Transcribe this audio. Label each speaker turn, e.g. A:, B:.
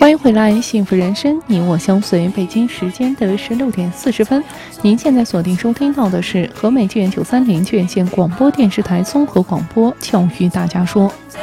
A: 欢迎回来，幸福人生，你我相随。北京时间的16点40分，您现在锁定收听到的是和美剧院930院线广播电视台综合广播《教育大家说》。